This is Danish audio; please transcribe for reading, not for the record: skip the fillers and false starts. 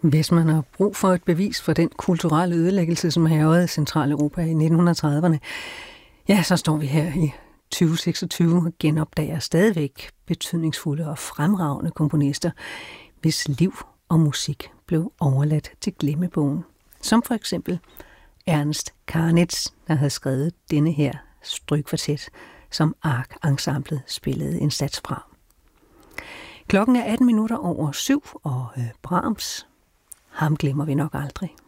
Hvis man har brug for et bevis for den kulturelle ødelæggelse, som hærgede Centraleuropa i 1930'erne, ja, så står vi her i 2026 og genopdager stadigvæk betydningsfulde og fremragende komponister, hvis liv og musik blev overladt til glemmebogen. Som for eksempel Ernst Karnitz, der havde skrevet denne her strygkvartet, som Ark-ensemblet spillede en sats fra. Klokken er 7:18, og Brahms, ham glemmer vi nok aldrig.